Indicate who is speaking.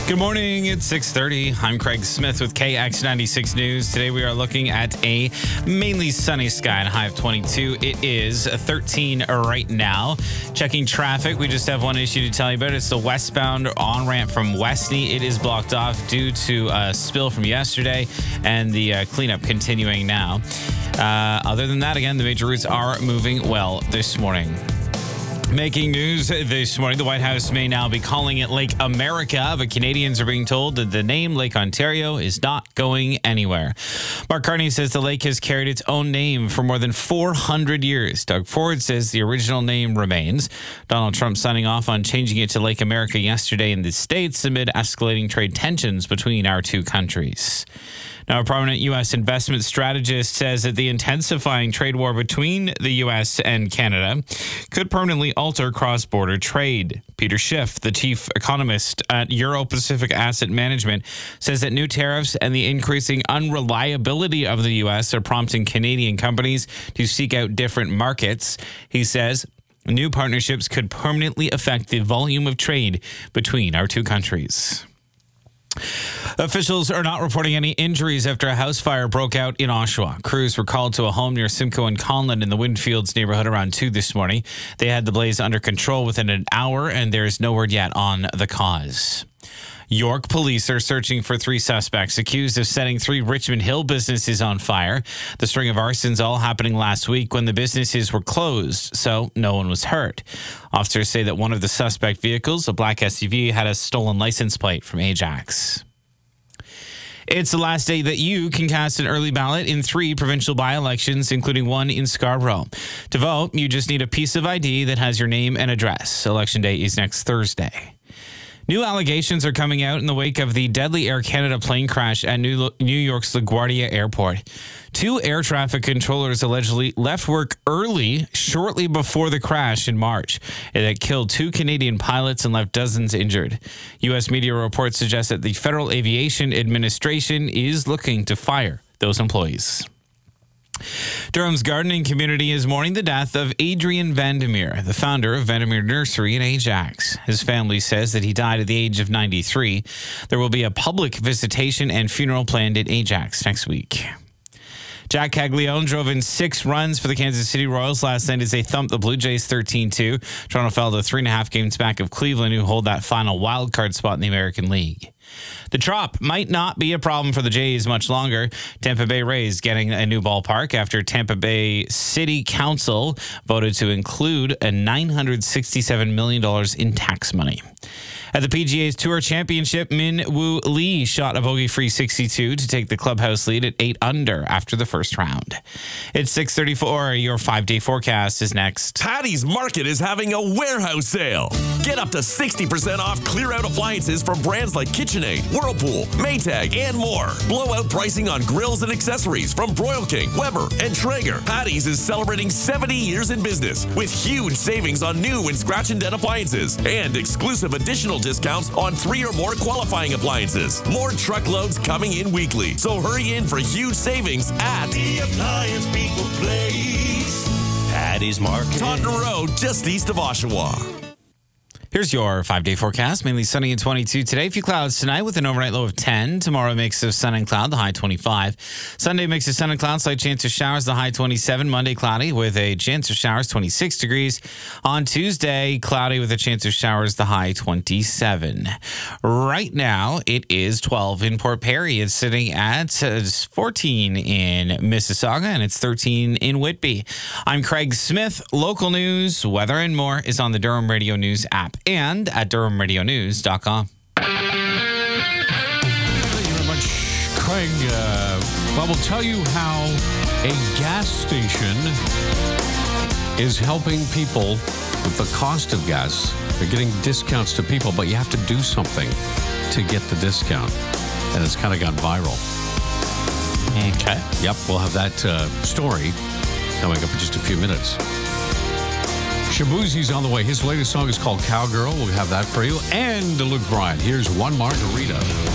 Speaker 1: Good morning. It's 6:30. I'm Craig Smith with KX96 News. Today we are looking at a mainly sunny sky and a high of 22. It is 13 right now. Checking traffic, we just have one issue to tell you about. It's the westbound on-ramp from Westney. It is blocked off due to a spill from yesterday and the cleanup continuing now. Other than that, again, the major routes are moving well this morning. Making news this morning, the White House may now be calling it Lake America, but Canadians are being told that the name Lake Ontario is not going anywhere. Mark Carney says the lake has carried its own name for more than 400 years. Doug Ford says the original name remains. Donald Trump signing off on changing it to Lake America yesterday in the States amid escalating trade tensions between our two countries. Now, a prominent U.S. investment strategist says that the intensifying trade war between the U.S. and Canada could permanently alter cross-border trade. Peter Schiff, the chief economist at Euro-Pacific Asset Management, says that new tariffs and the increasing unreliability of the U.S. are prompting Canadian companies to seek out different markets. He says new partnerships could permanently affect the volume of trade between our two countries. Officials are not reporting any injuries after a house fire broke out in Oshawa. Crews were called to a home near Simcoe and Conlin in the Windfields neighborhood around 2 this morning. They had the blaze under control within an hour, and there's no word yet on the cause. York police are searching for 3 suspects accused of setting 3 Richmond Hill businesses on fire. The string of arsons all happening last week when the businesses were closed, so no one was hurt. Officers say that one of the suspect vehicles, a black SUV, had a stolen license plate from Ajax. It's the last day that you can cast an early ballot in 3 provincial by-elections, including one in Scarborough. To vote, you just need a piece of ID that has your name and address. Election day is next Thursday. New allegations are coming out in the wake of the deadly Air Canada plane crash at New York's LaGuardia Airport. 2 air traffic controllers allegedly left work early shortly before the crash in March. It killed 2 Canadian pilots and left dozens injured. U.S. media reports suggest that the Federal Aviation Administration is looking to fire those employees. Durham's gardening community is mourning the death of Adrian Vandermeer, the founder of Vandermeer Nursery in Ajax. His family says that he died at the age of 93. There will be a public visitation and funeral planned at Ajax next week. Jack Caglione drove in 6 runs for the Kansas City Royals last night as they thumped the Blue Jays 13-2. Toronto fell to 3.5 games back of Cleveland, who hold that final wildcard spot in the American League. The Trop might not be a problem for the Jays much longer. Tampa Bay Rays getting a new ballpark after Tampa Bay City Council voted to include a $967 million in tax money. At the PGA's Tour Championship, Min Woo Lee shot a bogey-free 62 to take the clubhouse lead at 8 under after the first round. It's 6:34. Your 5-day forecast is next.
Speaker 2: Patty's Market is having a warehouse sale. Get up to 60% off clear-out appliances from brands like KitchenAid, Whirlpool, Maytag, and more. Blowout pricing on grills and accessories from Broil King, Weber, and Traeger. Patty's is celebrating 70 years in business with huge savings on new and scratch and dent appliances and exclusive additional discounts on 3 or more qualifying appliances. More truckloads coming in weekly. So hurry in for huge savings at
Speaker 3: The Appliance People Place. Patty's Market.
Speaker 2: Taunton Road, just east of Oshawa.
Speaker 1: Here's your 5-day forecast. Mainly sunny and 22 today. A few clouds tonight with an overnight low of 10. Tomorrow, mix of sun and cloud, the high 25. Sunday, mix of sun and cloud, slight chance of showers, the high 27. Monday, cloudy with a chance of showers, 26 degrees. On Tuesday, cloudy with a chance of showers, the high 27. Right now, it is 12 in Port Perry. It's sitting at 14 in Mississauga, and it's 13 in Whitby. I'm Craig Smith. Local news, weather, and more is on the Durham Radio News app and at DurhamRadioNews.com.
Speaker 4: Thank you very much, Craig. Well, we'll tell you how a gas station is helping people with the cost of gas. They're getting discounts to people, but you have to do something to get the discount. And it's kind of gone viral.
Speaker 1: Okay.
Speaker 4: Yep, we'll have that story coming up in just a few minutes. Shabuzi's on the way. His latest song is called Cowgirl. We'll have that for you. And Luke Bryan. Here's One Margarita.